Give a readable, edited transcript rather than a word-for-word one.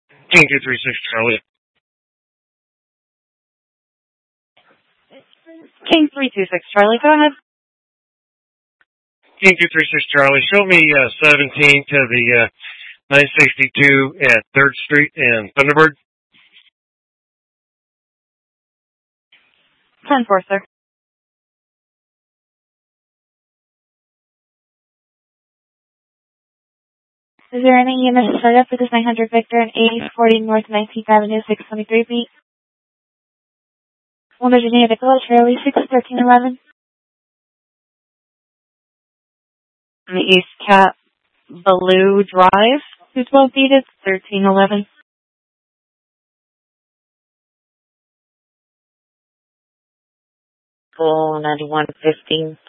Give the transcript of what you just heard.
King 236 Charlie. King 326 Charlie, go ahead. King 236 Charlie, show me 17 to the 962 at 3rd Street and Thunderbird. 10-4, sir. Is there any unit startup for this 900 Victor and 8040 North 19th Avenue, 623 feet? 1 Virginia Nicola, Charlie, 61311. On the East Cap Blue Drive, 212 feet, it's 1311. Full 9115.